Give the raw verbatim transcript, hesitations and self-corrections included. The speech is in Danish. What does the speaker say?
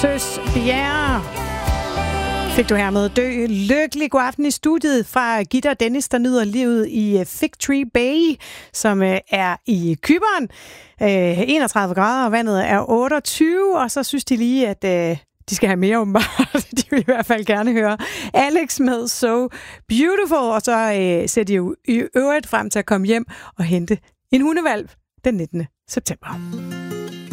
Søs Bjerre fik du hermed Dø lykkelig god aften i studiet fra Gitte og Dennis, der nyder livet i Fig Tree Bay, som er i Cypern. enogtredive grader, og vandet er otteogtyve, og så synes de lige, at de skal have mere åbenbart. De vil i hvert fald gerne høre Alex med So Beautiful, og så ser de jo i øvrigt frem til at komme hjem og hente en hundevalp den nittende september.